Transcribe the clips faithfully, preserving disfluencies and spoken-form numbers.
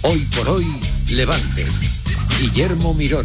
Hoy por hoy, Levante. Guillermo Mirón.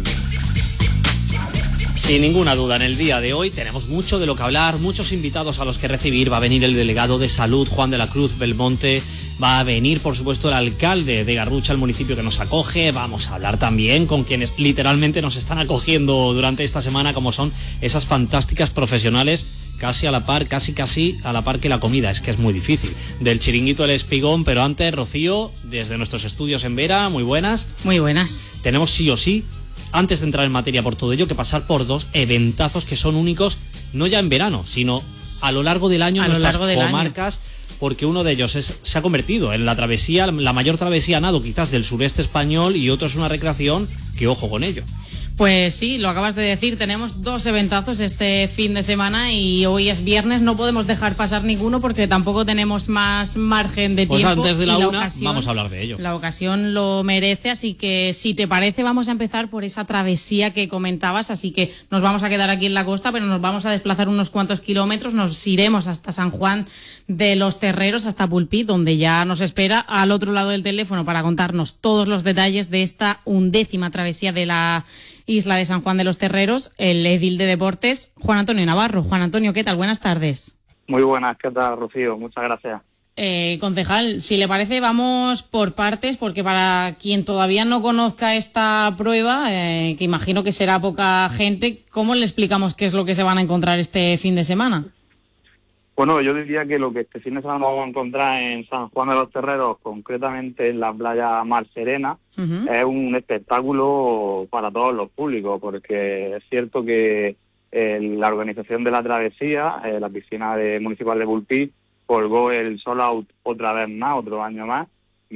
Sin ninguna duda, en el día de hoy tenemos mucho de lo que hablar, muchos invitados a los que recibir. Va a venir el delegado de Salud, Juan de la Cruz Belmonte. Va a venir, por supuesto, el alcalde de Garrucha, el municipio que nos acoge. Vamos a hablar también con quienes literalmente nos están acogiendo durante esta semana, como son esas fantásticas profesionales, casi a la par, casi casi a la par que la comida. Es que es muy difícil. Del Chiringuito El Espigón, pero antes, Rocío, desde nuestros estudios en Vera, muy buenas. Muy buenas. Tenemos sí o sí, antes de entrar en materia por todo ello, que pasar por dos eventazos que son únicos, no ya en verano, sino a lo largo del año en nuestras comarcas, porque uno de ellos es, se ha convertido en la travesía, la mayor travesía a nado quizás del sureste español, y otro es una recreación que ojo con ello. Pues sí, lo acabas de decir, tenemos dos eventazos este fin de semana y hoy es viernes, no podemos dejar pasar ninguno porque tampoco tenemos más margen de pues tiempo. Pues antes de la, la una ocasión, vamos a hablar de ello. La ocasión lo merece, así que si te parece vamos a empezar por esa travesía que comentabas, así que nos vamos a quedar aquí en la costa, pero nos vamos a desplazar unos cuantos kilómetros, nos iremos hasta San Juan de los Terreros, hasta Pulpí, donde ya nos espera al otro lado del teléfono para contarnos todos los detalles de esta undécima travesía de la isla de San Juan de los Terreros, el edil de deportes, Juan Antonio Navarro. Juan Antonio, ¿qué tal? Buenas tardes. Muy buenas, ¿qué tal, Rocío? Muchas gracias. Eh, concejal, si le parece, vamos por partes, porque para quien todavía no conozca esta prueba, eh, que imagino que será poca gente, ¿cómo le explicamos qué es lo que se van a encontrar este fin de semana? Bueno, yo diría que lo que este fin de semana vamos a encontrar en San Juan de los Terreros, concretamente en la playa Mar Serena, uh-huh. es un espectáculo para todos los públicos, porque es cierto que eh, la organización de la travesía, eh, la piscina de, municipal de Pulpí, colgó el sold out otra vez más, otro año más,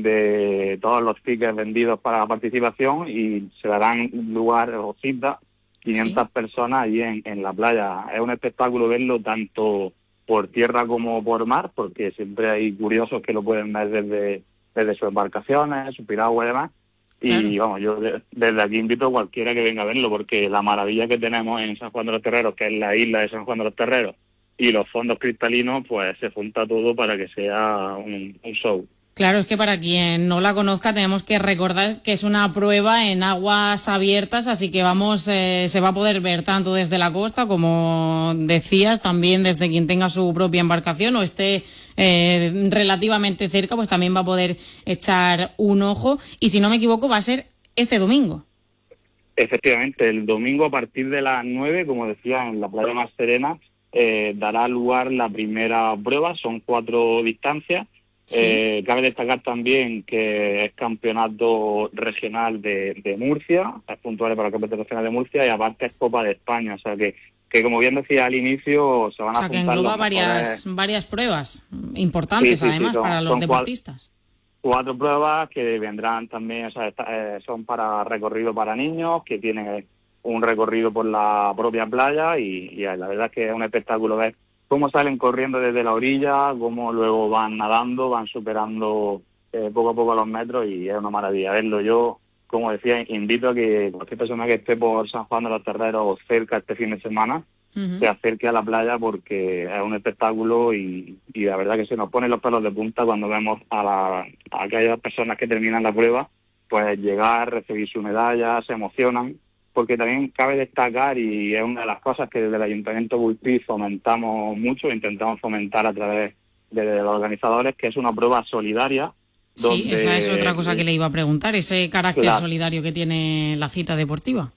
de todos los tickets vendidos para la participación, y se darán lugar o cita quinientas sí. personas allí en, en la playa. Es un espectáculo verlo tanto por tierra como por mar, porque siempre hay curiosos que lo pueden ver desde, desde sus embarcaciones, su piragua y demás. Claro. Y vamos, yo de, desde aquí invito a cualquiera que venga a verlo, porque la maravilla que tenemos en San Juan de los Terreros, que es la isla de San Juan de los Terreros, y los fondos cristalinos, pues se junta todo para que sea un, un show. Claro, es que para quien no la conozca tenemos que recordar que es una prueba en aguas abiertas, así que vamos, eh, se va a poder ver tanto desde la costa, como decías, también desde quien tenga su propia embarcación o esté eh, relativamente cerca, pues también va a poder echar un ojo. Y si no me equivoco, va a ser este domingo. Efectivamente, el domingo a partir de las nueve, como decía, en la playa Más Serena, eh, dará lugar la primera prueba, son cuatro distancias. Sí. Eh, cabe destacar también que es campeonato regional de, de Murcia, es puntual para el campeonato regional de Murcia, y aparte es Copa de España, o sea que, que como bien decía al inicio, se van a juntar. O sea, que engloba varias, varias pruebas importantes, sí, sí, además, sí, son, para los deportistas. Cuatro, cuatro pruebas que vendrán también, o sea, está, eh, son para recorrido para niños, que tienen un recorrido por la propia playa, y, y la verdad es que es un espectáculo ver cómo salen corriendo desde la orilla, cómo luego van nadando, van superando eh, poco a poco los metros, y es una maravilla verlo. Yo, como decía, invito a que cualquier persona que esté por San Juan de los Terreros o cerca este fin de semana, uh-huh. se acerque a la playa, porque es un espectáculo, y, y la verdad que se nos ponen los pelos de punta cuando vemos a, la, a aquellas personas que terminan la prueba, pues llegar, recibir su medalla, se emocionan. Porque también cabe destacar, y es una de las cosas que desde el Ayuntamiento de Pulpí fomentamos mucho, intentamos fomentar a través de los organizadores, que es una prueba solidaria. Sí, donde, esa es otra cosa que le iba a preguntar, ese carácter la, solidario que tiene la cita deportiva.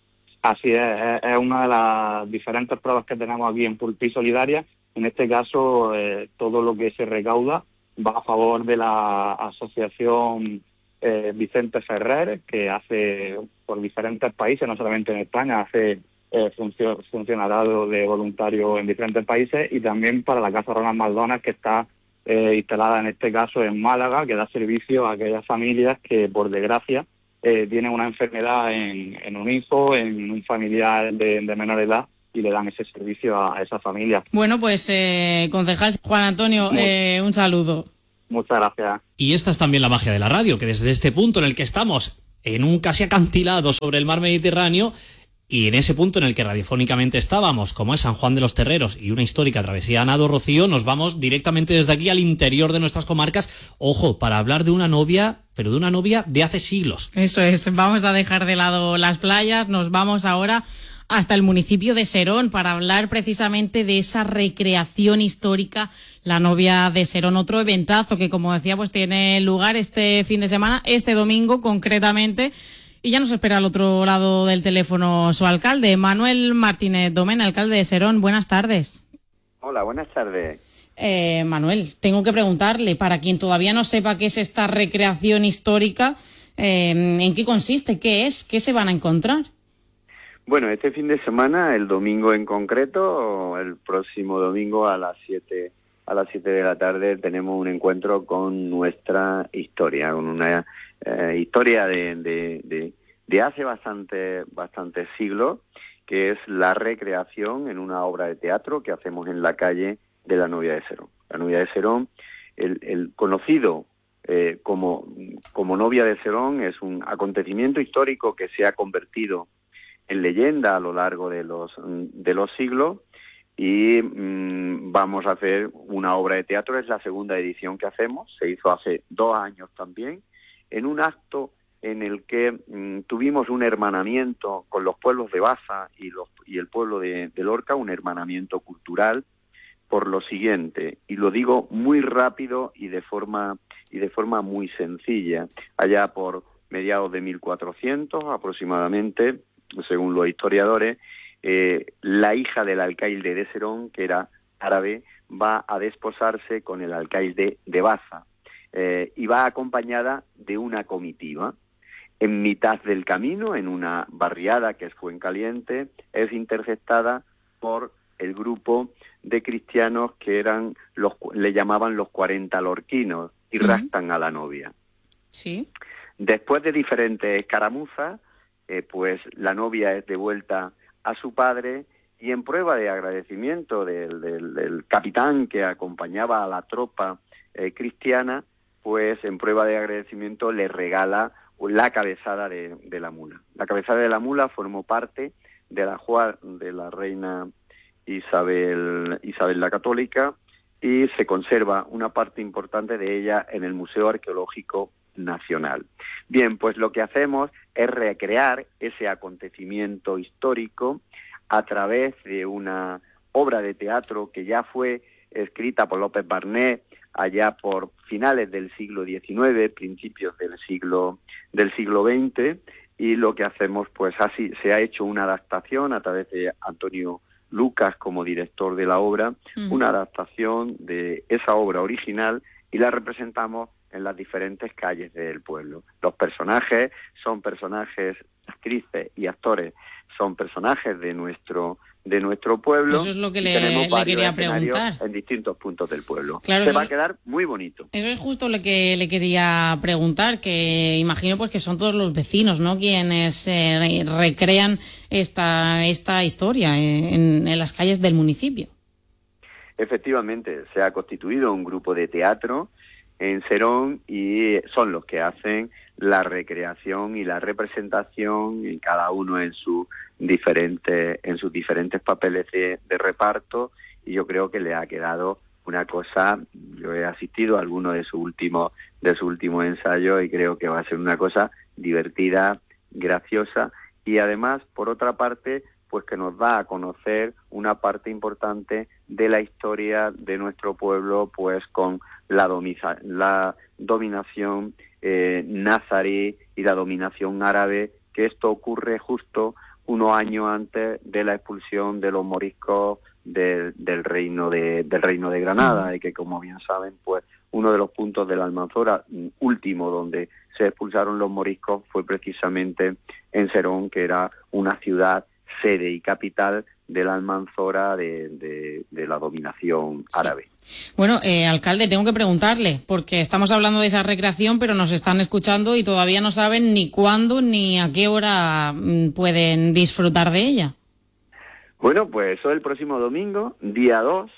Así es, es, es una de las diferentes pruebas que tenemos aquí en Pulpí Solidaria. En este caso, eh, todo lo que se recauda va a favor de la asociación Eh, Vicente Ferrer, que hace por diferentes países, no solamente en España, hace eh, funcio- funcionariado de voluntarios en diferentes países, y también para la Casa Ronald McDonald, que está eh, instalada en este caso en Málaga, que da servicio a aquellas familias que por desgracia eh, tienen una enfermedad en, en un hijo, en un familiar de, de menor edad, y le dan ese servicio a, a esa familia. Bueno, pues eh, concejal Juan Antonio, eh, un saludo. Muchas gracias. Y esta es también la magia de la radio, que desde este punto en el que estamos, en un casi acantilado sobre el mar Mediterráneo, Y en ese punto en el que radiofónicamente estábamos, como es San Juan de los Terreros y una histórica travesía a nado, Rocío, nos vamos directamente desde aquí al interior de nuestras comarcas, ojo, para hablar de una novia, pero de una novia de hace siglos. Eso es, vamos a dejar de lado las playas, nos vamos ahora hasta el municipio de Serón para hablar precisamente de esa recreación histórica, la novia de Serón, otro eventazo que, como decía, pues tiene lugar este fin de semana, este domingo concretamente. Y ya nos espera al otro lado del teléfono su alcalde, Manuel Martínez Domena, alcalde de Serón. Buenas tardes. Hola, buenas tardes. Eh, Manuel, tengo que preguntarle, para quien todavía no sepa qué es esta recreación histórica, eh, ¿en qué consiste? ¿Qué es? ¿Qué se van a encontrar? Bueno, este fin de semana, el domingo en concreto, el próximo domingo a las siete a las siete de la tarde tenemos un encuentro con nuestra historia, con una eh, historia de, de, de, de hace bastante bastantes siglos, que es la recreación en una obra de teatro que hacemos en la calle de la novia de Serón. La novia de Serón, el, el conocido eh, como, como novia de Serón, es un acontecimiento histórico que se ha convertido en leyenda a lo largo de los, de los siglos. Y mmm, vamos a hacer una obra de teatro, es la segunda edición que hacemos, se hizo hace dos años también, en un acto en el que mmm, tuvimos un hermanamiento con los pueblos de Baza y, los, y el pueblo de, de Lorca, un hermanamiento cultural, por lo siguiente, y lo digo muy rápido y de forma, y de forma muy sencilla. Allá por mediados de mil cuatrocientos aproximadamente, según los historiadores, Eh, la hija del alcaide de Serón, que era árabe, va a desposarse con el alcaide de Baza eh, y va acompañada de una comitiva. En mitad del camino, en una barriada que es Fuencaliente, es interceptada por el grupo de cristianos que eran los le llamaban los cuarenta lorquinos y uh-huh. raptan a la novia. Sí. Después de diferentes escaramuzas, eh, pues la novia es devuelta a su padre, y en prueba de agradecimiento del, del, del capitán que acompañaba a la tropa eh, cristiana, pues en prueba de agradecimiento le regala la cabezada de, de la mula. La cabezada de la mula formó parte del ajuar de la reina Isabel, Isabel la Católica, y se conserva una parte importante de ella en el Museo Arqueológico Nacional. Bien, pues lo que hacemos es recrear ese acontecimiento histórico a través de una obra de teatro que ya fue escrita por López Barnet allá por finales del siglo diecinueve, principios del siglo del siglo veinte, y lo que hacemos, pues así se ha hecho una adaptación a través de Antonio Lucas como director de la obra, uh-huh. una adaptación de esa obra original, y la representamos en las diferentes calles del pueblo. Los personajes son personajes, actrices y actores son personajes de nuestro de nuestro pueblo. Eso es lo que le, le quería preguntar. En distintos puntos del pueblo. Claro, se va a quedar muy bonito. Eso es justo lo que le quería preguntar, que imagino pues que son todos los vecinos, ¿no?, quienes eh, recrean esta esta historia en, en las calles del municipio. Efectivamente, se ha constituido un grupo de teatro en Serón y son los que hacen la recreación y la representación, y cada uno en su diferente en sus diferentes papeles de, de reparto, y yo creo que le ha quedado una cosa. Yo he asistido a alguno de sus últimos de su último ensayo y creo que va a ser una cosa divertida, graciosa, y además, por otra parte, pues que nos da a conocer una parte importante de la historia de nuestro pueblo, pues con la, domisa, la dominación eh, nazarí y la dominación árabe, que esto ocurre justo unos años antes de la expulsión de los moriscos de, del reino de del reino de Granada, y que, como bien saben, pues uno de los puntos de la Almanzora último donde se expulsaron los moriscos fue precisamente en Serón, que era una ciudad sede y capital de la Almanzora de, de, de la dominación árabe. Sí. Bueno, eh, alcalde, tengo que preguntarle, porque estamos hablando de esa recreación, pero nos están escuchando y todavía no saben ni cuándo ni a qué hora mm, pueden disfrutar de ella. Bueno, pues eso el próximo domingo, día dos.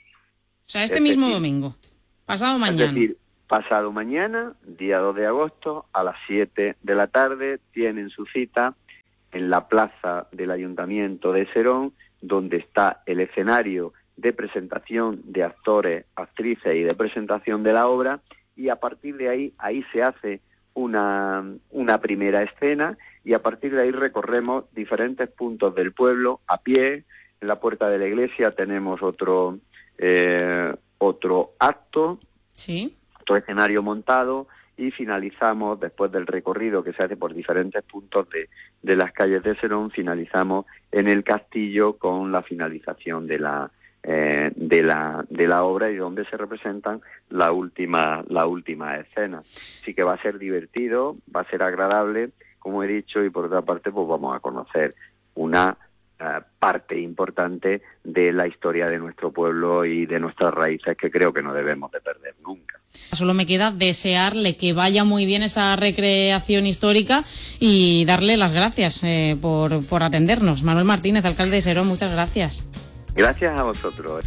O sea, este mismo decir, domingo, pasado mañana. Es decir, pasado mañana, día dos de agosto, a las siete de la tarde, tienen su cita en la plaza del Ayuntamiento de Serón, donde está el escenario de presentación de actores, actrices y de presentación de la obra, y a partir de ahí, ahí se hace una, una primera escena, y a partir de ahí recorremos diferentes puntos del pueblo a pie. En la puerta de la iglesia tenemos otro, eh, otro acto, sí, otro escenario montado, y finalizamos, después del recorrido que se hace por diferentes puntos de, de las calles de Serón, finalizamos en el castillo con la finalización de la eh, de la de la obra, y donde se representan la última la última escena. Así que va a ser divertido, va a ser agradable, como he dicho, y por otra parte pues vamos a conocer una uh, parte importante de la historia de nuestro pueblo y de nuestras raíces, que creo que no debemos de perder nunca. Solo me queda desearle que vaya muy bien esa recreación histórica y darle las gracias eh, por, por atendernos. Manuel Martínez, alcalde de Serón, muchas gracias. Gracias a vosotros.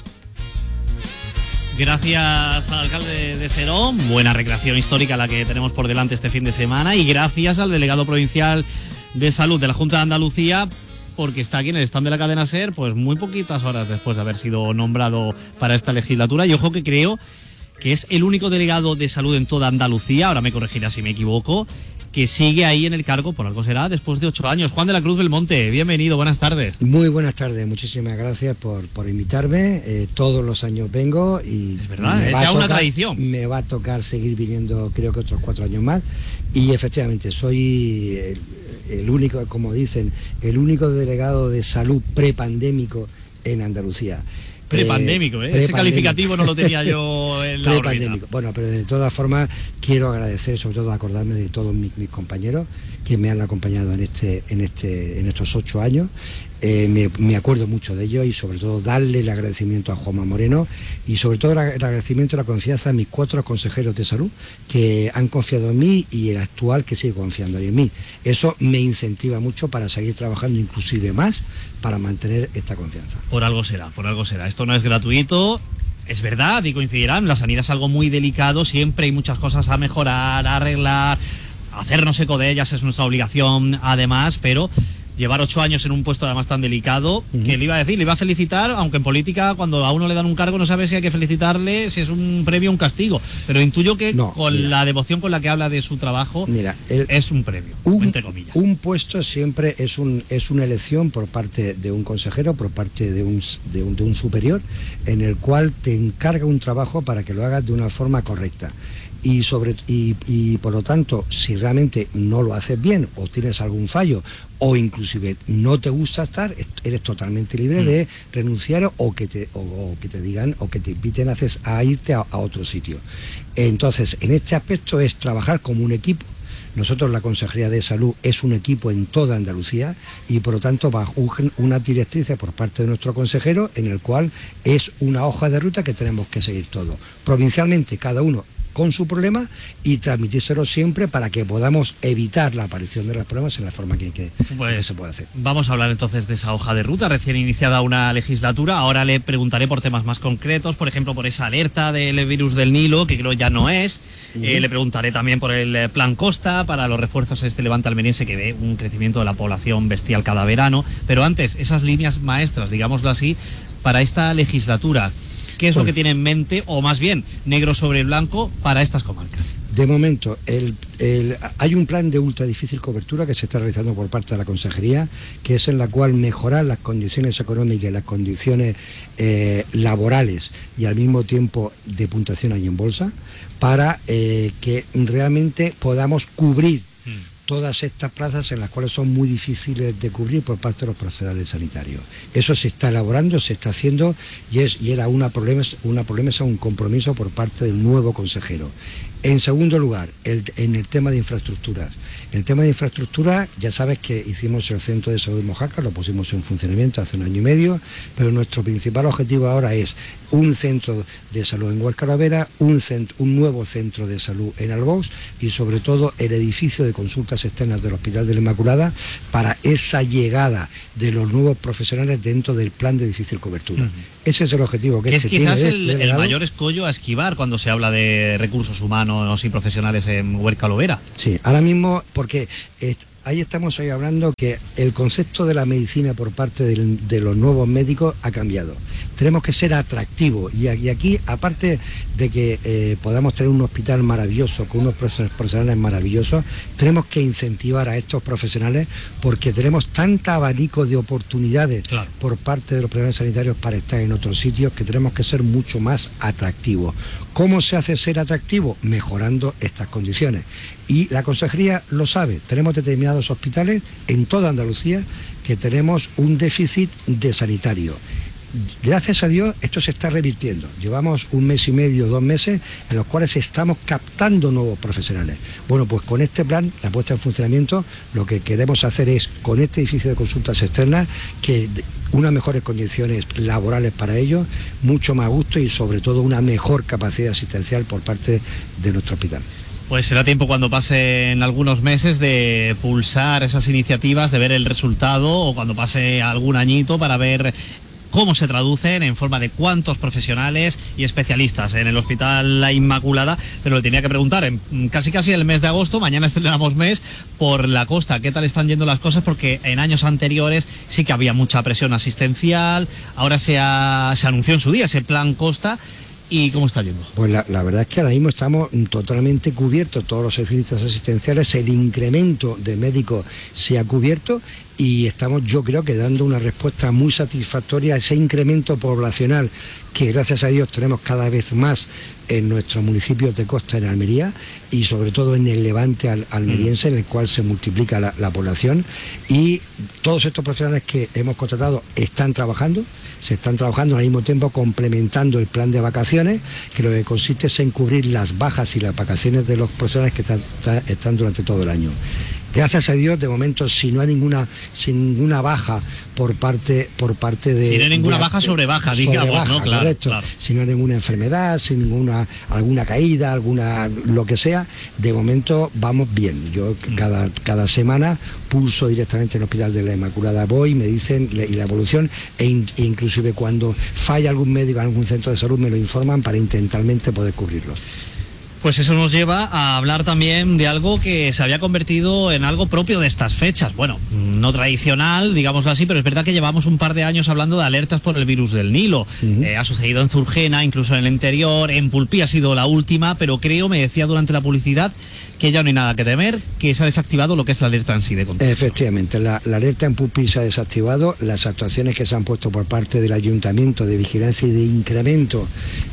Gracias al alcalde de Serón, buena recreación histórica la que tenemos por delante este fin de semana, y gracias al delegado provincial de Salud de la Junta de Andalucía, porque está aquí en el stand de la cadena SER, pues muy poquitas horas después de haber sido nombrado para esta legislatura. Y ojo que creo que es el único delegado de salud en toda Andalucía, ahora me corregirá si me equivoco, que sigue ahí en el cargo, por algo será, después de ocho años. Juan de la Cruz Belmonte, bienvenido, buenas tardes. Muy buenas tardes, muchísimas gracias por, por invitarme. Eh, todos los años vengo y... Es verdad, es ya una tradición. Me va a tocar seguir viniendo, creo que otros cuatro años más. Y efectivamente, soy el, el único, como dicen, el único delegado de salud prepandémico en Andalucía. Prepandémico, ¿eh? Ese calificativo no lo tenía yo en la órbita. Bueno, pero de todas formas quiero agradecer, sobre todo acordarme de todos mis, mis compañeros que me han acompañado en este, en este, en estos ocho años. Eh, me, me acuerdo mucho de ellos, y sobre todo darle el agradecimiento a Juanma Moreno, y sobre todo el agradecimiento y la confianza a mis cuatro consejeros de salud que han confiado en mí, y el actual que sigue confiando en mí. Eso me incentiva mucho para seguir trabajando inclusive más para mantener esta confianza. Por algo será, por algo será. Esto no es gratuito. Es verdad, y coincidirán, la sanidad es algo muy delicado, siempre hay muchas cosas a mejorar, a arreglar, hacernos eco de ellas es nuestra obligación además, pero llevar ocho años en un puesto además tan delicado, uh-huh. que le iba a decir, le iba a felicitar, aunque en política cuando a uno le dan un cargo no sabe si hay que felicitarle, si es un premio o un castigo, pero intuyo que no, con mira, la devoción con la que habla de su trabajo, mira, el, es un premio, un, entre comillas. Un puesto siempre es un es una elección por parte de un consejero, por parte de un, de un, de un superior, en el cual te encarga un trabajo para que lo hagas de una forma correcta. Y, sobre, y, y por lo tanto, si realmente no lo haces bien o tienes algún fallo o inclusive no te gusta estar, eres totalmente libre mm. de renunciar o que te o, o que te digan o que te inviten a, a irte a, a otro sitio. Entonces, en este aspecto es trabajar como un equipo. Nosotros, la Consejería de Salud, es un equipo en toda Andalucía, y por lo tanto bajo una directriz por parte de nuestro consejero, en el cual es una hoja de ruta que tenemos que seguir todos. Provincialmente, cada uno con su problema, y transmitírselo siempre para que podamos evitar la aparición de los problemas en la forma que, que, pues, que se puede hacer. Vamos a hablar entonces de esa hoja de ruta, recién iniciada una legislatura. Ahora le preguntaré por temas más concretos, por ejemplo, por esa alerta del virus del Nilo, que creo ya no es. Uh-huh. Eh, le preguntaré también por el plan Costa, para los refuerzos a este Levante almeriense, que ve un crecimiento de la población bestial cada verano. Pero antes, esas líneas maestras, digámoslo así, para esta legislatura. ¿Qué es bueno, lo que tiene en mente, o más bien, negro sobre blanco, para estas comarcas? De momento, el, el, hay un plan de ultra difícil cobertura que se está realizando por parte de la Consejería, que es en la cual mejorar las condiciones económicas y las condiciones eh, laborales, y al mismo tiempo de puntuación ahí en bolsa, para eh, que realmente podamos cubrir hmm. todas estas plazas, en las cuales son muy difíciles de cubrir por parte de los profesionales sanitarios. Eso se está elaborando, se está haciendo, y es y era una promesa, una promesa, un compromiso por parte del nuevo consejero. En segundo lugar, el, en el tema de infraestructuras. En el tema de infraestructura, ya sabes que hicimos el centro de salud de Mojácar, lo pusimos en funcionamiento hace un año y medio, pero nuestro principal objetivo ahora es un centro de salud en Huerca-Lovera, un, un nuevo centro de salud en Albós, y sobre todo el edificio de consultas externas del Hospital de la Inmaculada, para esa llegada de los nuevos profesionales dentro del plan de difícil cobertura. Uh-huh. Ese es el objetivo que, que es que quizás tiene el, el mayor escollo a esquivar cuando se habla de recursos humanos y profesionales en Huerca-Lovera. Sí, ahora mismo, porque eh, ahí estamos hoy hablando que el concepto de la medicina por parte del, de los nuevos médicos ha cambiado. Tenemos que ser atractivos y aquí, aparte de que eh, podamos tener un hospital maravilloso con unos profesionales maravillosos, tenemos que incentivar a estos profesionales porque tenemos tanto abanico de oportunidades claro. por parte de los profesionales sanitarios para estar en otros sitios que tenemos que ser mucho más atractivos. ¿Cómo se hace ser atractivo? Mejorando estas condiciones. Y la consejería lo sabe, tenemos determinados hospitales en toda Andalucía que tenemos un déficit de sanitario. Gracias a Dios esto se está revirtiendo. Llevamos un mes y medio, dos meses en los cuales estamos captando nuevos profesionales. Bueno, pues con este plan, la puesta en funcionamiento, lo que queremos hacer es, con este edificio de consultas externas, que unas mejores condiciones laborales para ellos, mucho más gusto y sobre todo una mejor capacidad asistencial por parte de nuestro hospital. Pues será tiempo cuando pasen algunos meses de pulsar esas iniciativas, de ver el resultado o cuando pase algún añito para ver cómo se traducen en forma de cuántos profesionales y especialistas en el Hospital La Inmaculada, pero le tenía que preguntar, en casi casi el mes de agosto, mañana estrenamos mes, por la costa, ¿qué tal están yendo las cosas? Porque en años anteriores sí que había mucha presión asistencial, ahora se, ha, se anunció en su día ese plan costa. ¿Y cómo está yendo? Pues la, la verdad es que ahora mismo estamos totalmente cubiertos todos los servicios asistenciales, el incremento de médicos se ha cubierto y estamos, yo creo que dando una respuesta muy satisfactoria a ese incremento poblacional que gracias a Dios tenemos cada vez más en nuestros municipios de costa en Almería y sobre todo en el levante al, almeriense, en el cual se multiplica la, la población, y todos estos profesionales que hemos contratado están trabajando, se están trabajando al mismo tiempo complementando el plan de vacaciones, que lo que consiste es en cubrir las bajas y las vacaciones de los profesionales que están, están durante todo el año. Gracias a Dios, de momento, si no hay ninguna, sin ninguna baja por parte, por parte de... Si no hay ninguna de, baja sobre baja, digamos, sobre baja, ¿no? Claro, correcto. Claro. Si no hay ninguna enfermedad, sin ninguna, alguna caída, alguna, lo que sea, de momento vamos bien. Yo mm. cada, cada semana pulso directamente en el Hospital de la Inmaculada, voy, me dicen y la evolución, e, in, e inclusive cuando falla algún médico en algún centro de salud me lo informan para intentalmente poder cubrirlo. Pues eso nos lleva a hablar también de algo que se había convertido en algo propio de estas fechas. Bueno, no tradicional, digámoslo así, pero es verdad que llevamos un par de años hablando de alertas por el virus del Nilo. Uh-huh. Eh, ha sucedido en Zurgena, incluso en el interior, en Pulpí ha sido la última, pero creo, me decía durante la publicidad, que ya no hay nada que temer, que se ha desactivado lo que es la alerta en sí de contagio. Efectivamente, la, la alerta en Pulpí se ha desactivado, las actuaciones que se han puesto por parte del Ayuntamiento de vigilancia y de incremento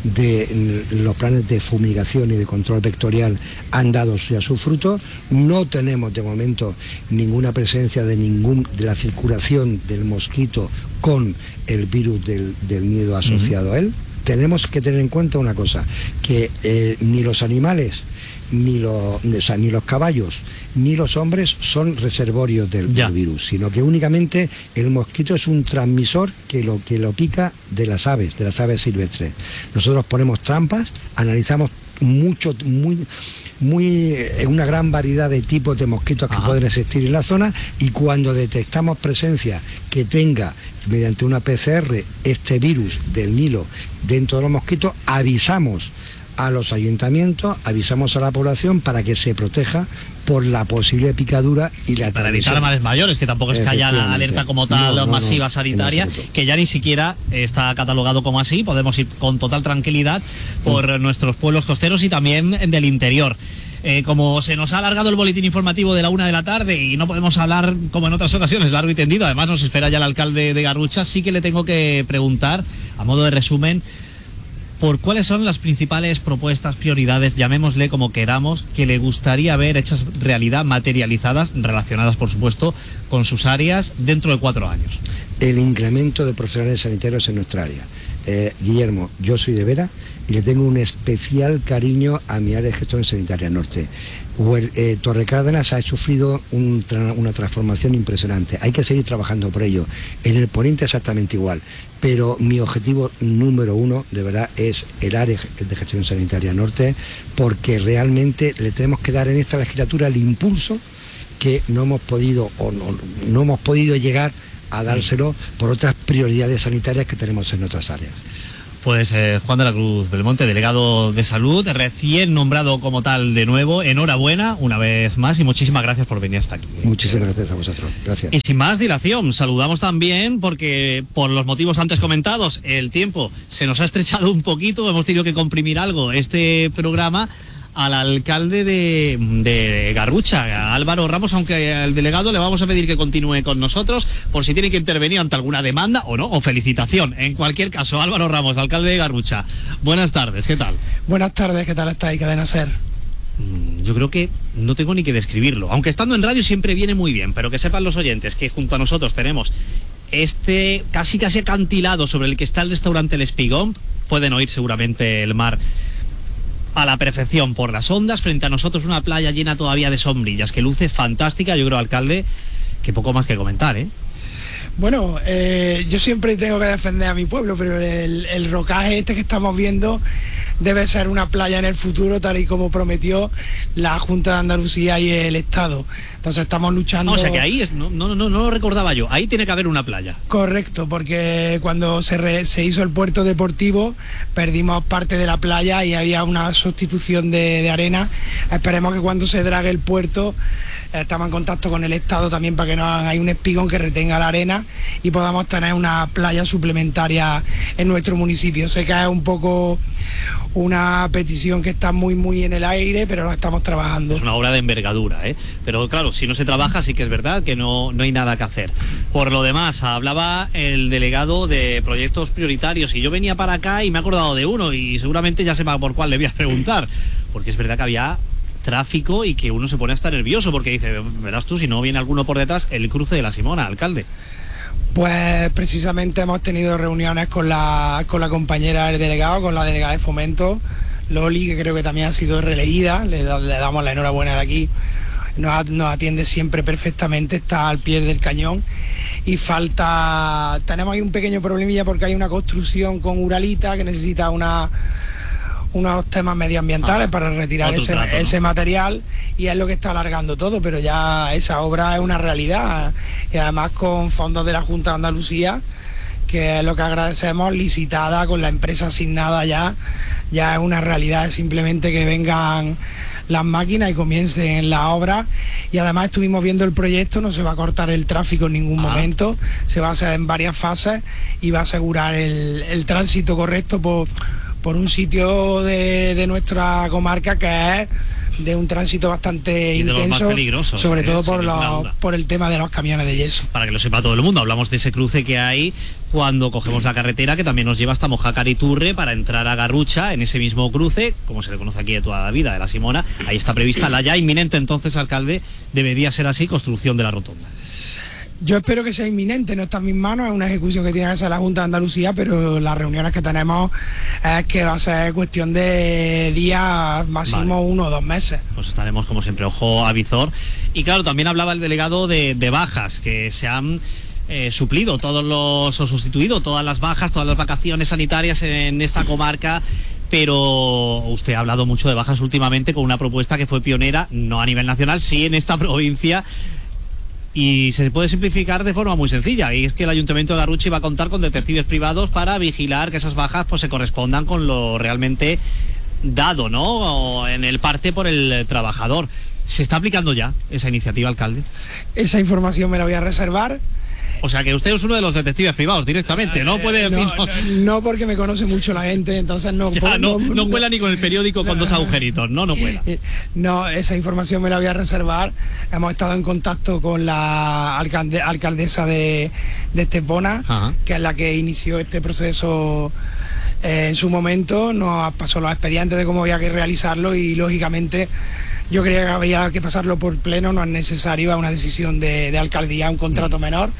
de los planes de fumigación y de control vectorial han dado ya su fruto. No tenemos de momento ninguna presencia de ningún de la circulación del mosquito con el virus del, del miedo asociado uh-huh. a él. Tenemos que tener en cuenta una cosa, que eh, ni los animales Ni los, o sea, ni los caballos ni los hombres son reservorios del, del virus, sino que únicamente el mosquito es un transmisor que lo, que lo pica de las aves, de las aves silvestres. Nosotros ponemos trampas, analizamos mucho, muy, muy, una gran variedad de tipos de mosquitos que Ajá. pueden existir en la zona, y cuando detectamos presencia que tenga mediante una P C R este virus del Nilo dentro de los mosquitos, avisamos a los ayuntamientos, avisamos a la población para que se proteja por la posible picadura y la para evitar males mayores, que tampoco es que haya la alerta como tal no, no, masiva no, sanitaria, que ya ni siquiera está catalogado como así. Podemos ir con total tranquilidad por mm. nuestros pueblos costeros y también del interior. Eh, como se nos ha alargado el boletín informativo de la una de la tarde y no podemos hablar como en otras ocasiones largo y tendido, además nos espera ya el alcalde de Garrucha, sí que le tengo que preguntar, a modo de resumen, por cuáles son las principales propuestas, prioridades, llamémosle como queramos, que le gustaría ver hechas realidad, materializadas, relacionadas por supuesto con sus áreas dentro de cuatro años. El incremento de profesionales sanitarios en nuestra área. Eh, Guillermo, yo soy de Vera y le tengo un especial cariño a mi área de gestión sanitaria norte. Eh, Torrecárdenas ha sufrido un tra una transformación impresionante. Hay que seguir trabajando por ello. En el Poniente exactamente igual. Pero mi objetivo número uno, de verdad, es el área de gestión sanitaria norte, porque realmente le tenemos que dar en esta legislatura el impulso que no hemos podido o no, no hemos podido llegar a dárselo por otras prioridades sanitarias que tenemos en otras áreas. Pues eh, Juan de la Cruz Belmonte, delegado de salud, recién nombrado como tal de nuevo, enhorabuena una vez más y muchísimas gracias por venir hasta aquí. Muchísimas gracias a vosotros, gracias. Y sin más dilación, saludamos también porque por los motivos antes comentados, el tiempo se nos ha estrechado un poquito, hemos tenido que comprimir algo este programa, al alcalde de, de Garrucha, a Álvaro Ramos, aunque al delegado le vamos a pedir que continúe con nosotros por si tiene que intervenir ante alguna demanda o no, o felicitación. En cualquier caso, Álvaro Ramos, alcalde de Garrucha, buenas tardes, ¿qué tal? Buenas tardes, ¿qué tal estáis? Cadena Ser. Yo creo que no tengo ni que describirlo, aunque estando en radio siempre viene muy bien, pero que sepan los oyentes que junto a nosotros tenemos este casi casi acantilado sobre el que está el restaurante El Espigón, pueden oír seguramente el mar a la perfección por las ondas, frente a nosotros una playa llena todavía de sombrillas, que luce fantástica. Yo creo, alcalde, que poco más que comentar, ¿eh? Bueno, eh, yo siempre tengo que defender a mi pueblo, pero el, el rocaje este que estamos viendo debe ser una playa en el futuro, tal y como prometió la Junta de Andalucía y el Estado. Entonces estamos luchando... O sea que ahí, es, no, no, no, no lo recordaba yo, ahí tiene que haber una playa. Correcto, porque cuando se, re, se hizo el puerto deportivo perdimos parte de la playa y había una sustitución de, de arena. Esperemos que cuando se drague el puerto, estamos en contacto con el Estado también para que no haga un espigón que retenga la arena y podamos tener una playa suplementaria en nuestro municipio. Sé que es un poco una petición que está muy muy en el aire, pero la estamos trabajando. Es una obra de envergadura, ¿eh? Pero claro, si no se trabaja sí que es verdad que no, no hay nada que hacer. Por lo demás, hablaba el delegado de proyectos prioritarios y yo venía para acá y me he acordado de uno y seguramente ya sepa por cuál le voy a preguntar, porque es verdad que había tráfico y que uno se pone hasta nervioso porque dice, verás tú, si no viene alguno por detrás, el cruce de la Simona, alcalde. Pues precisamente hemos tenido reuniones con la, con la compañera del delegado, con la delegada de Fomento, Loli, que creo que también ha sido releída, le, le damos la enhorabuena de aquí, nos, nos atiende siempre perfectamente, está al pie del cañón y falta, tenemos ahí un pequeño problemilla porque hay una construcción con Uralita que necesita una... unos temas medioambientales ah, para retirar ese, trato, ¿no? ese material y es lo que está alargando todo, pero ya esa obra es una realidad y además con fondos de la Junta de Andalucía, que es lo que agradecemos, licitada con la empresa asignada ya, ya es una realidad, es simplemente que vengan las máquinas y comiencen la obra y además estuvimos viendo el proyecto, no se va a cortar el tráfico en ningún ah. momento, se va a hacer en varias fases y va a asegurar el, el tránsito correcto por por un sitio de, de nuestra comarca que es de un tránsito bastante y intenso, sobre eh, todo por, los, por el tema de los camiones de yeso. Para que lo sepa todo el mundo, hablamos de ese cruce que hay cuando cogemos la carretera que también nos lleva hasta Mojácar y Turre para entrar a Garrucha, en ese mismo cruce, como se le conoce aquí de toda la vida, de la Simona. Ahí está prevista la ya inminente, entonces, alcalde, debería ser así, construcción de la rotonda. Yo espero que sea inminente, no está en mis manos, es una ejecución que tiene que hacer la Junta de Andalucía, pero las reuniones que tenemos es que va a ser cuestión de días, máximo vale. uno o dos meses. Pues estaremos, como siempre, ojo a visor. Y claro, también hablaba el delegado de, de bajas, que se han eh, suplido todos los, o sustituido todas las bajas, todas las vacaciones sanitarias en esta comarca. Pero usted ha hablado mucho de bajas últimamente con una propuesta que fue pionera, no a nivel nacional, sí en esta provincia. Y se puede simplificar de forma muy sencilla, y es que el Ayuntamiento de Garrucha va a contar con detectives privados para vigilar que esas bajas pues se correspondan con lo realmente dado, ¿no? O en el parte por el trabajador. ¿Se está aplicando ya esa iniciativa, alcalde? Esa información me la voy a reservar. O sea que usted es uno de los detectives privados directamente, ¿no? Puede decir, no, no, no porque me conoce mucho la gente, entonces no... Ya, no, no, no cuela ni con el periódico con no, dos agujeritos, no, no cuela. No, esa información me la voy a reservar. Hemos estado en contacto con la alcalde, alcaldesa de, de Estepona, Ajá. que es la que inició este proceso eh, en su momento, nos pasó los expedientes de cómo había que realizarlo y lógicamente... Yo creía que había que pasarlo por pleno, no es necesario, es una decisión de, de alcaldía, un contrato mm. menor.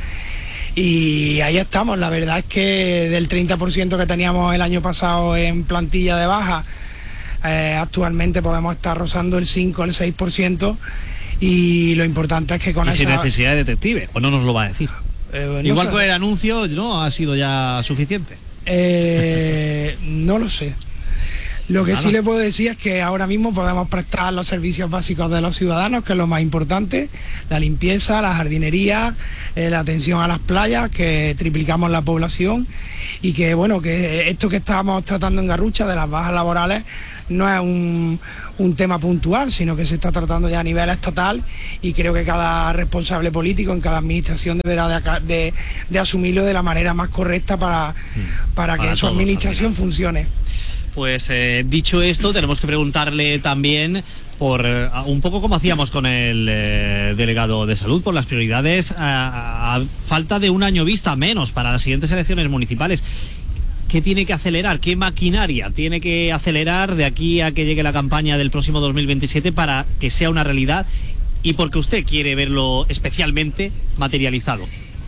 Y ahí estamos, la verdad es que del treinta por ciento que teníamos el año pasado en plantilla de baja, eh, actualmente podemos estar rozando el cinco, el seis por ciento y lo importante es que con ¿Y esa... sin necesidad de detective? ¿O no nos lo va a decir? Eh, no Igual sé. Con el anuncio, ¿no? ¿Ha sido ya suficiente? Eh, no lo sé. Lo que Nada. sí le puedo decir es que ahora mismo podemos prestar los servicios básicos de los ciudadanos, que es lo más importante, la limpieza, la jardinería, eh, la atención a las playas, que triplicamos la población y que bueno, que esto que estábamos tratando en Garrucha de las bajas laborales no es un, un tema puntual, sino que se está tratando ya a nivel estatal y creo que cada responsable político en cada administración deberá de, de, de asumirlo de la manera más correcta para, para, para que su administración funcione. Pues eh, dicho esto, tenemos que preguntarle también por eh, un poco como hacíamos con el eh, delegado de salud, por las prioridades a, a falta de un año vista menos para las siguientes elecciones municipales. ¿Qué tiene que acelerar? ¿Qué maquinaria tiene que acelerar de aquí a que llegue la campaña del próximo dos mil veintisiete para que sea una realidad y porque usted quiere verlo especialmente materializado?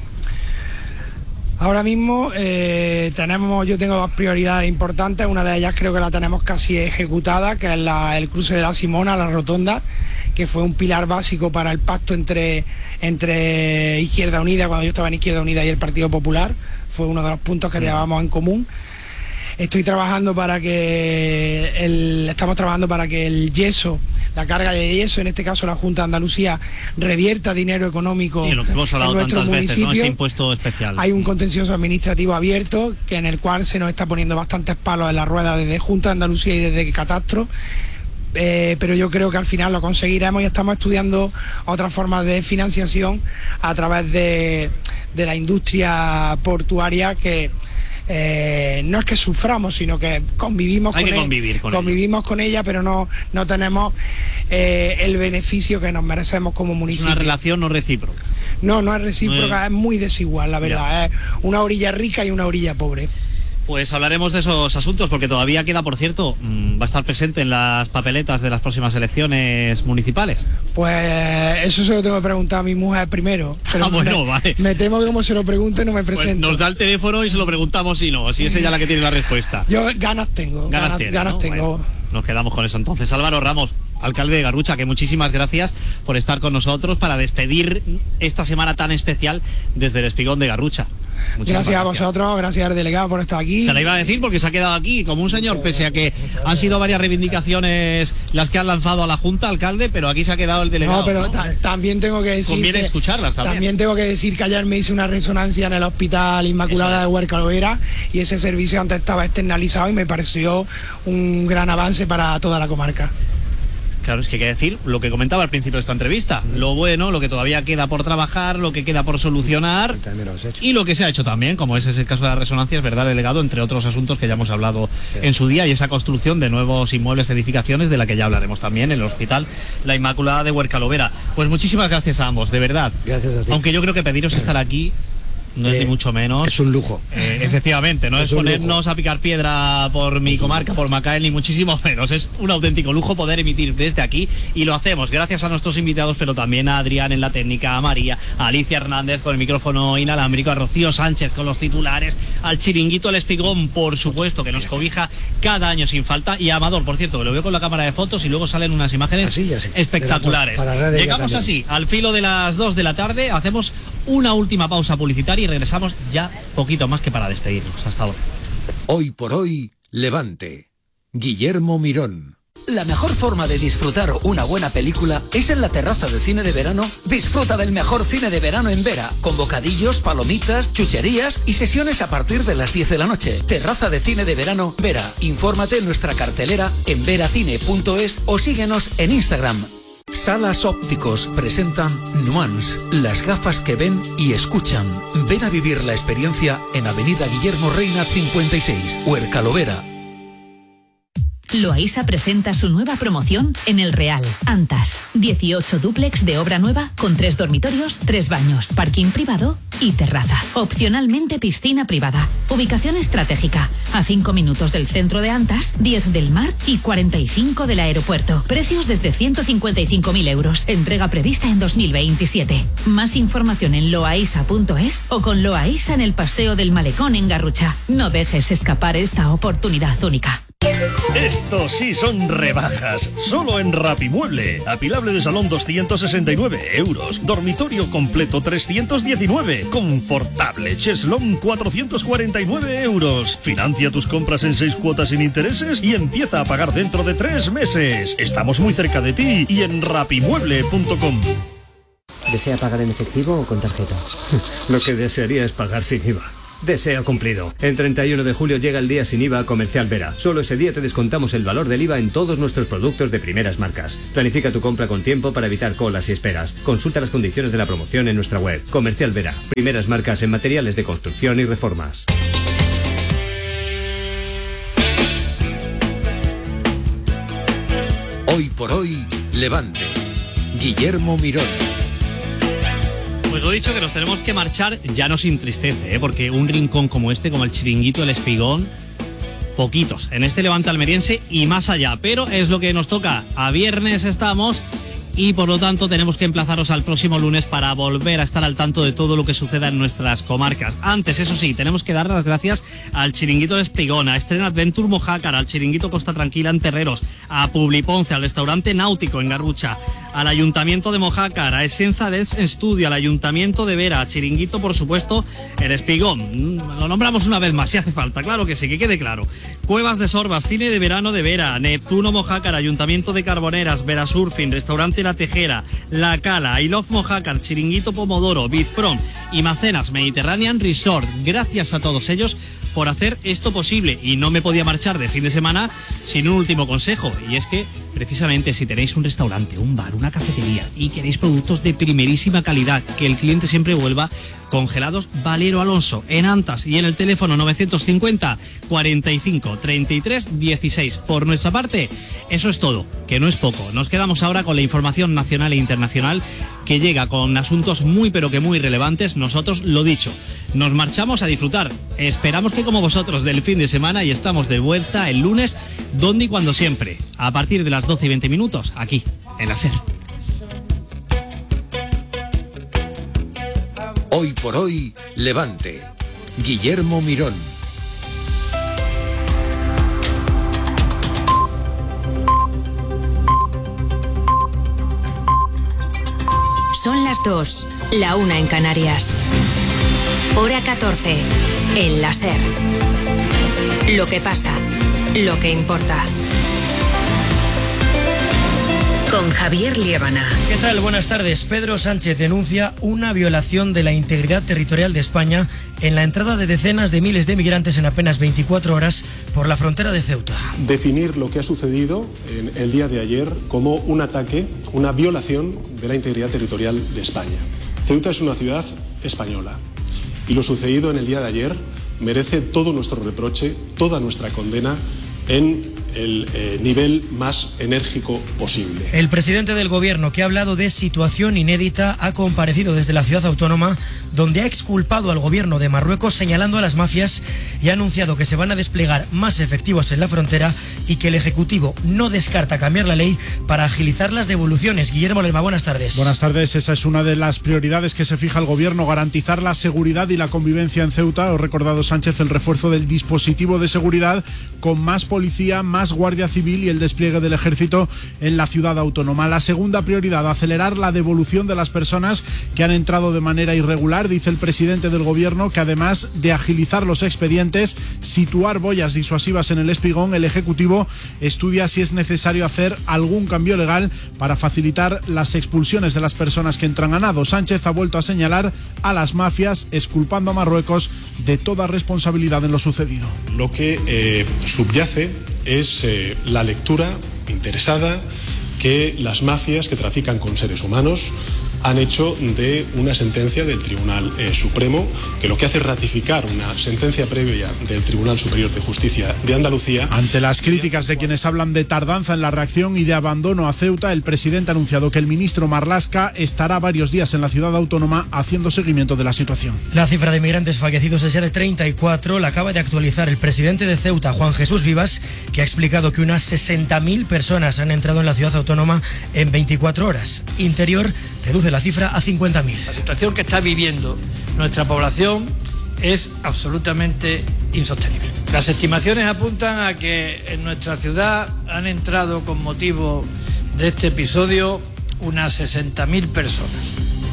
Ahora mismo eh, tenemos, yo tengo dos prioridades importantes, una de ellas creo que la tenemos casi ejecutada, que es la, el cruce de la Simona, la rotonda, que fue un pilar básico para el pacto entre, entre Izquierda Unida, cuando yo estaba en Izquierda Unida, y el Partido Popular, fue uno de los puntos que llevábamos en común. Estoy trabajando para que el, estamos trabajando para que el yeso, la carga de yeso, en este caso la Junta de Andalucía, revierta dinero económico sí, lo que hemos hablado en nuestro tantas municipio. Veces, ¿no? Ese impuesto especial. Hay un contencioso administrativo abierto, que en el cual se nos está poniendo bastantes palos en la rueda desde Junta de Andalucía y desde Catastro. Eh, pero yo creo que al final lo conseguiremos y estamos estudiando otras formas de financiación a través de, de la industria portuaria que eh, no es que suframos, sino que convivimos Hay con, que el, convivir con convivimos ella. con ella, pero no, no tenemos eh, el beneficio que nos merecemos como municipio. Es una relación no recíproca. No, no es recíproca, no es... es muy desigual, la verdad. Ya. Es una orilla rica y una orilla pobre. Pues hablaremos de esos asuntos porque todavía queda, por cierto, mmm, va a estar presente en las papeletas de las próximas elecciones municipales. Pues eso se lo tengo que preguntar a mi mujer primero. Pero ah, bueno, me, vale. Me temo que como se lo pregunte no me presento. Pues nos da el teléfono y se lo preguntamos si no, si es ella la que tiene la respuesta. Yo ganas tengo. Ganas, ganas, tiene, ganas ¿no? tengo. Bueno, nos quedamos con eso entonces. Álvaro Ramos, alcalde de Garrucha, que muchísimas gracias por estar con nosotros para despedir esta semana tan especial desde el Espigón de Garrucha. Muchísimas gracias a vosotros, gracias al delegado por estar aquí. Se la iba a decir porque se ha quedado aquí como un señor, pese a que han sido varias reivindicaciones las que han lanzado a la Junta, alcalde, pero aquí se ha quedado el delegado. No, pero ¿no? ta también tengo que decir Conviene que, escucharlas también. También tengo que decir que ayer me hice una resonancia en el Hospital Inmaculada de Huercalovera y ese servicio antes estaba externalizado y me pareció un gran avance para toda la comarca. Claro, es que hay que decir lo que comentaba al principio de esta entrevista, lo bueno, lo que todavía queda por trabajar, lo que queda por solucionar y lo que se ha hecho también, como ese es el caso de la resonancia, es verdad, delegado, entre otros asuntos que ya hemos hablado en su día, y esa construcción de nuevos inmuebles, edificaciones, de la que ya hablaremos también, en el Hospital La Inmaculada de Huercalovera. Pues muchísimas gracias a ambos, de verdad. Gracias a ti. Aunque yo creo que pediros estar aquí no es eh, ni mucho menos. Es un lujo. Eh, efectivamente, no es, es ponernos lujo. a picar piedra por mi comarca, por Macael, ni muchísimo menos. Es un auténtico lujo poder emitir desde aquí y lo hacemos gracias a nuestros invitados, pero también a Adrián en la técnica, a María, a Alicia Hernández con el micrófono inalámbrico, a Rocío Sánchez con los titulares, al Chiringuito El Espigón, por supuesto, que nos cobija cada año sin falta, y a Amador, por cierto, que lo veo con la cámara de fotos y luego salen unas imágenes así, así, espectaculares. Llegamos así, al filo de las dos de la tarde, hacemos una última pausa publicitaria y regresamos ya poquito más que para despedirnos. Hasta ahora. Hoy por hoy, Levante. Guillermo Mirón. La mejor forma de disfrutar una buena película es en la terraza de cine de verano. Disfruta del mejor cine de verano en Vera, con bocadillos, palomitas, chucherías y sesiones a partir de las diez de la noche. Terraza de cine de verano Vera. Infórmate en nuestra cartelera en veracine punto es o síguenos en Instagram. Salas Ópticos presentan Nuance, las gafas que ven y escuchan. Ven a vivir la experiencia en Avenida Guillermo Reina cincuenta y seis, Huercalovera. Loaisa presenta su nueva promoción en El Real. Antas, dieciocho dúplex de obra nueva con tres dormitorios, tres baños, parking privado y terraza. Opcionalmente piscina privada. Ubicación estratégica, a cinco minutos del centro de Antas, diez del mar y cuarenta y cinco del aeropuerto. Precios desde ciento cincuenta y cinco mil euros. Entrega prevista en dos mil veintisiete. Más información en loaisa punto es o con Loaisa en el Paseo del Malecón en Garrucha. No dejes escapar esta oportunidad única. Estos sí son rebajas, solo en Rapimueble. Apilable de salón doscientos sesenta y nueve euros, dormitorio completo trescientos diecinueve, confortable cheslón cuatrocientos cuarenta y nueve euros. Financia tus compras en seis cuotas sin intereses y empieza a pagar dentro de tres meses. Estamos muy cerca de ti y en rapimueble punto com. ¿Desea pagar en efectivo o con tarjeta? Lo que desearía es pagar sin I V A. Deseo cumplido. El treinta y uno de julio llega el día sin I V A a Comercial Vera. Solo ese día te descontamos el valor del I V A en todos nuestros productos de primeras marcas. Planifica tu compra con tiempo para evitar colas y esperas. Consulta las condiciones de la promoción en nuestra web. Comercial Vera. Primeras marcas en materiales de construcción y reformas. Hoy por hoy, Levante. Guillermo Mirón. Pues lo dicho, que nos tenemos que marchar, ya nos entristece, ¿eh? Porque un rincón como este, como el Chiringuito, el Espigón, poquitos en este Levante almeriense y más allá, pero es lo que nos toca. A viernes estamos y por lo tanto tenemos que emplazaros al próximo lunes para volver a estar al tanto de todo lo que suceda en nuestras comarcas. Antes, eso sí, tenemos que dar las gracias al Chiringuito de Espigón, a Estrena Adventure Mojácar, al Chiringuito Costa Tranquila en Terreros, a Publiponce, al Restaurante Náutico en Garrucha, al Ayuntamiento de Mojácar, a Essenza Dance Studio, al Ayuntamiento de Vera, a Chiringuito, por supuesto, el Espigón. Lo nombramos una vez más, si hace falta, claro que sí, que quede claro. Cuevas de Sorbas, Cine de Verano de Vera, Neptuno Mojácar, Ayuntamiento de Carboneras, Vera Surfing, Restaurante La Tejera, La Cala, I Love Mojácar, Chiringuito Pomodoro, Bitprom y Macenas Mediterranean Resort. Gracias a todos ellos por hacer esto posible, y no me podía marchar de fin de semana sin un último consejo, y es que precisamente si tenéis un restaurante, un bar, una cafetería y queréis productos de primerísima calidad, que el cliente siempre vuelva, Congelados Valero Alonso en Antas y en el teléfono novecientos cincuenta, cuarenta y cinco, treinta y tres, dieciséis. Por nuestra parte, eso es todo, que no es poco. Nos quedamos ahora con la información nacional e internacional que llega con asuntos muy pero que muy relevantes. Nosotros, lo dicho, nos marchamos a disfrutar. Esperamos que como vosotros del fin de semana, y estamos de vuelta el lunes, donde y cuando siempre, a partir de las doce y veinte minutos, aquí, en la SER. Hoy por hoy, Levante. Guillermo Mirón. Son las dos, la una en Canarias. Hora catorce, en la SER. Lo que pasa, lo que importa. Con Javier Liébana. ¿Qué tal? Buenas tardes. Pedro Sánchez denuncia una violación de la integridad territorial de España en la entrada de decenas de miles de migrantes en apenas veinticuatro horas por la frontera de Ceuta. Definir lo que ha sucedido en el día de ayer como un ataque, una violación de la integridad territorial de España. Ceuta es una ciudad española y lo sucedido en el día de ayer merece todo nuestro reproche, toda nuestra condena en el eh, nivel más enérgico posible. El presidente del gobierno, que ha hablado de situación inédita, ha comparecido desde la ciudad autónoma, donde ha exculpado al gobierno de Marruecos señalando a las mafias y ha anunciado que se van a desplegar más efectivos en la frontera y que el Ejecutivo no descarta cambiar la ley para agilizar las devoluciones. Guillermo Lerma, buenas tardes. Buenas tardes. Esa es una de las prioridades que se fija el gobierno, garantizar la seguridad y la convivencia en Ceuta. Ha recordado Sánchez el refuerzo del dispositivo de seguridad con más policía, más Guardia Civil y el despliegue del ejército en la ciudad autónoma. La segunda prioridad, acelerar la devolución de las personas que han entrado de manera irregular. Dice el presidente del gobierno que además de agilizar los expedientes, situar boyas disuasivas en el Espigón, el Ejecutivo estudia si es necesario hacer algún cambio legal para facilitar las expulsiones de las personas que entran a nado. Sánchez ha vuelto a señalar a las mafias, exculpando a Marruecos de toda responsabilidad en lo sucedido. Lo que eh, subyace es eh, la lectura interesada que las mafias que trafican con seres humanos han hecho de una sentencia del Tribunal eh, Supremo, que lo que hace es ratificar una sentencia previa del Tribunal Superior de Justicia de Andalucía. Ante las críticas de quienes hablan de tardanza en la reacción y de abandono a Ceuta, el presidente ha anunciado que el ministro Marlaska estará varios días en la ciudad autónoma haciendo seguimiento de la situación. La cifra de migrantes fallecidos es ya de treinta y cuatro, la acaba de actualizar el presidente de Ceuta, Juan Jesús Vivas, que ha explicado que unas sesenta mil personas han entrado en la ciudad autónoma en veinticuatro horas. Interior reduce la cifra a cincuenta mil. La situación que está viviendo nuestra población es absolutamente insostenible. Las estimaciones apuntan a que en nuestra ciudad han entrado con motivo de este episodio unas sesenta mil personas.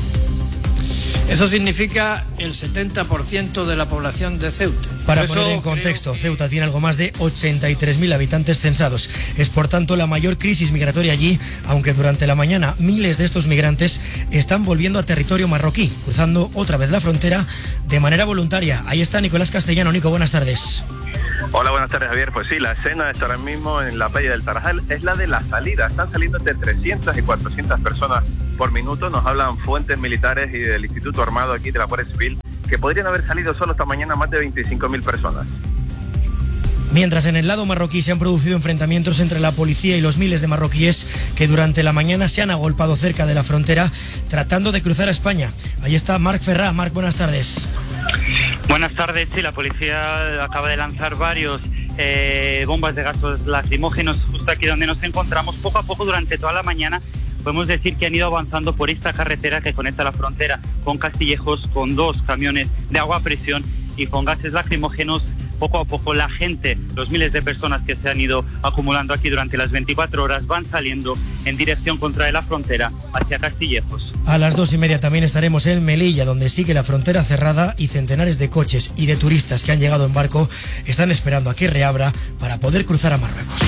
Eso significa el setenta por ciento de la población de Ceuta. Para poner en contexto, Ceuta tiene algo más de ochenta y tres mil habitantes censados. Es por tanto la mayor crisis migratoria allí, aunque durante la mañana miles de estos migrantes están volviendo a territorio marroquí, cruzando otra vez la frontera de manera voluntaria. Ahí está Nicolás Castellano. Nico, buenas tardes. Hola, buenas tardes, Javier. Pues sí, la escena está ahora mismo en la playa del Tarajal, es la de la salida. Están saliendo entre trescientas y cuatrocientas personas por minuto. Nos hablan fuentes militares y del Instituto Armado aquí de la Guardia Civil que podrían haber salido solo esta mañana más de veinticinco mil personas. Mientras en el lado marroquí se han producido enfrentamientos entre la policía y los miles de marroquíes que durante la mañana se han agolpado cerca de la frontera tratando de cruzar a España. Ahí está Marc Ferrá. Marc, buenas tardes. Buenas tardes. Sí, la policía acaba de lanzar varios eh, bombas de gases lacrimógenos justo aquí donde nos encontramos. Poco a poco durante toda la mañana podemos decir que han ido avanzando por esta carretera que conecta la frontera con Castillejos, con dos camiones de agua a presión y con gases lacrimógenos. Poco a poco la gente, los miles de personas que se han ido acumulando aquí durante las veinticuatro horas van saliendo en dirección contra la frontera hacia Castillejos. A las dos y media también estaremos en Melilla, donde sigue la frontera cerrada y centenares de coches y de turistas que han llegado en barco están esperando a que reabra para poder cruzar a Marruecos.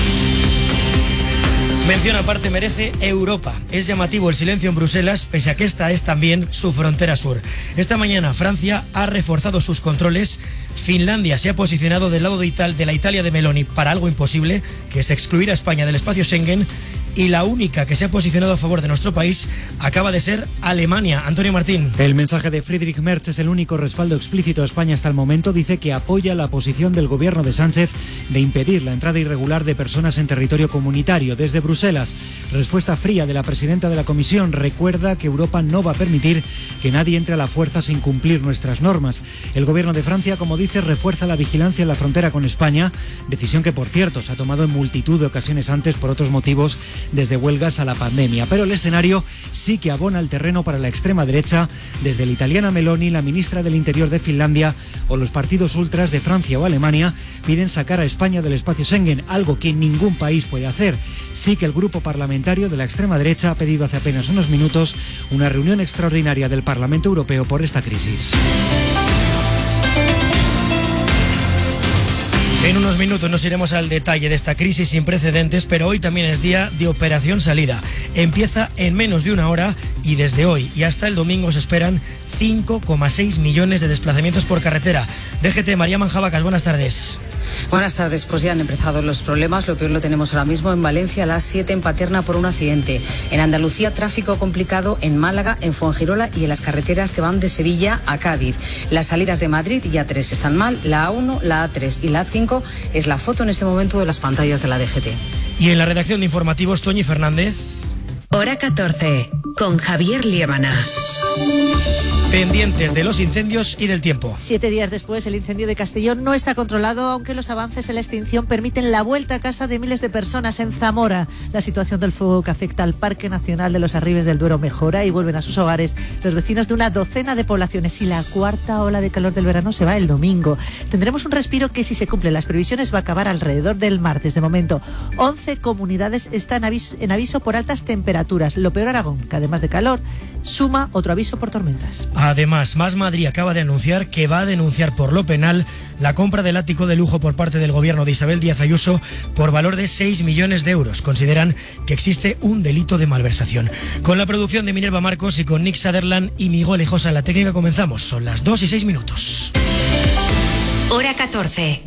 Mención aparte merece Europa. Es llamativo el silencio en Bruselas, pese a que esta es también su frontera sur. Esta mañana Francia ha reforzado sus controles. Finlandia se ha posicionado del lado de, Ital- de la Italia de Meloni para algo imposible, que es excluir a España del espacio Schengen. Y la única que se ha posicionado a favor de nuestro país acaba de ser Alemania. Antonio Martín. El mensaje de Friedrich Merz es el único respaldo explícito a España hasta el momento. Dice que apoya la posición del gobierno de Sánchez de impedir la entrada irregular de personas en territorio comunitario. Desde Bruselas, respuesta fría de la presidenta de la Comisión. Recuerda que Europa no va a permitir que nadie entre a la fuerza sin cumplir nuestras normas. El gobierno de Francia, como dice, refuerza la vigilancia en la frontera con España. Decisión que, por cierto, se ha tomado en multitud de ocasiones antes por otros motivos, desde huelgas a la pandemia. Pero el escenario sí que abona el terreno para la extrema derecha, desde la italiana Meloni, la ministra del Interior de Finlandia o los partidos ultras de Francia o Alemania piden sacar a España del espacio Schengen, algo que ningún país puede hacer. Sí que el grupo parlamentario de la extrema derecha ha pedido hace apenas unos minutos una reunión extraordinaria del Parlamento Europeo por esta crisis. En unos minutos nos iremos al detalle de esta crisis sin precedentes, pero hoy también es día de Operación Salida. Empieza en menos de una hora y desde hoy y hasta el domingo se esperan cinco coma seis millones de desplazamientos por carretera. D G T, María Manjabacas, buenas tardes. Buenas tardes, pues ya han empezado los problemas. Lo peor lo tenemos ahora mismo en Valencia, a las siete en Paterna por un accidente. En Andalucía, tráfico complicado en Málaga, en Fuengirola y en las carreteras que van de Sevilla a Cádiz. Las salidas de Madrid y A tres están mal, la A uno, la A tres y la A cinco es la foto en este momento de las pantallas de la D G T. Y en la redacción de informativos, Toñi Fernández. Hora catorce, con Javier Liébana. Pendientes de los incendios y del tiempo. Siete días después, el incendio de Castellón no está controlado, aunque los avances en la extinción permiten la vuelta a casa de miles de personas en Zamora. La situación del fuego que afecta al Parque Nacional de los Arribes del Duero mejora y vuelven a sus hogares los vecinos de una docena de poblaciones. Y la cuarta ola de calor del verano se va el domingo. Tendremos un respiro que, si se cumplen las previsiones, va a acabar alrededor del martes. De momento, once comunidades están aviso, en aviso por altas temperaturas. Lo peor, Aragón, que además de calor, suma otro aviso por tormentas. Además, Más Madrid acaba de anunciar que va a denunciar por lo penal la compra del ático de lujo por parte del gobierno de Isabel Díaz Ayuso por valor de seis millones de euros. Consideran que existe un delito de malversación. Con la producción de Minerva Marcos y con Nick Sutherland y Miguel Ejosa en la técnica comenzamos. Son las dos y seis minutos. Hora catorce.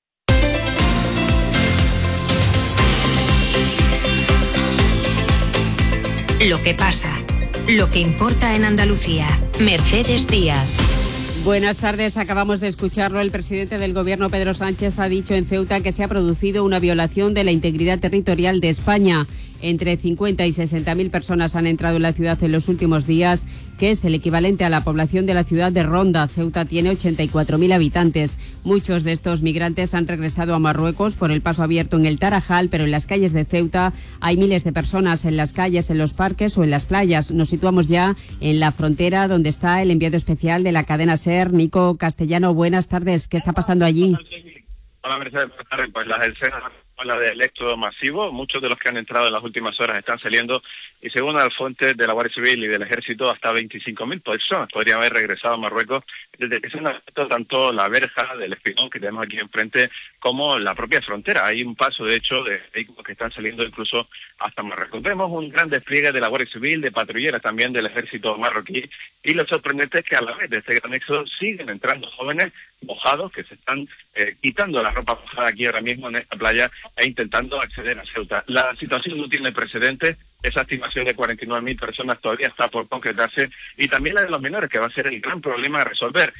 Lo que pasa, lo que importa en Andalucía. Mercedes Díaz. Buenas tardes, acabamos de escucharlo. El presidente del Gobierno, Pedro Sánchez, ha dicho en Ceuta que se ha producido una violación de la integridad territorial de España. Entre cincuenta y sesenta mil personas han entrado en la ciudad en los últimos días, que es el equivalente a la población de la ciudad de Ronda. Ceuta tiene ochenta y cuatro mil habitantes. Muchos de estos migrantes han regresado a Marruecos por el paso abierto en el Tarajal, pero en las calles de Ceuta hay miles de personas en las calles, en los parques o en las playas. Nos situamos ya en la frontera, donde está el enviado especial de la cadena SER, Nico Castellano. Buenas tardes. ¿Qué está pasando allí? Hola, Mercedes, buenas tardes. Pues las escenas habla del éxodo masivo. Muchos de los que han entrado en las últimas horas están saliendo y según las fuentes de la Guardia Civil y del Ejército, hasta veinticinco mil personas podrían haber regresado a Marruecos desde que se han abierto tanto la verja del Espinón que tenemos aquí enfrente como la propia frontera. Hay un paso, de hecho, de vehículos que están saliendo incluso hasta Marruecos. Vemos un gran despliegue de la Guardia Civil, de patrulleras también del Ejército marroquí, y lo sorprendente es que a la vez de este gran éxodo siguen entrando jóvenes mojados que se están eh, quitando la ropa mojada aquí ahora mismo en esta playa e intentando acceder a Ceuta. La situación no tiene precedentes. Esa estimación de cuarenta y nueve mil personas todavía está por concretarse, y también la de los menores, que va a ser el gran problema a resolver.